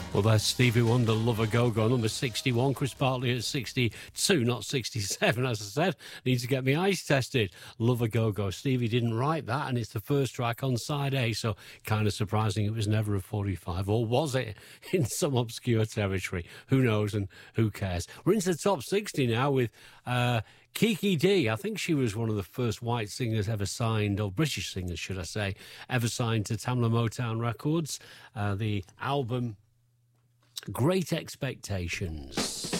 Well, there's Stevie Wonder, Love a Go-Go, number 61. Chris Bartley at 62, not 67, as I said. Need to get my eyes tested. Love a Go-Go. Stevie didn't write that, and it's the first track on side A, so kind of surprising it was never a 45. Or was it in some obscure territory? Who knows and who cares? We're into the top 60 now with Kiki Dee. I think she was one of the first white singers ever signed, or British singers, should I say, ever signed to Tamla Motown Records. The album Great Expectations.